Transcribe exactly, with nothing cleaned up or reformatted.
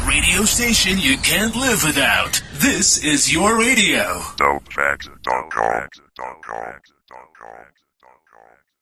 radio station you can't live without. This is your radio. Dope facts dot com.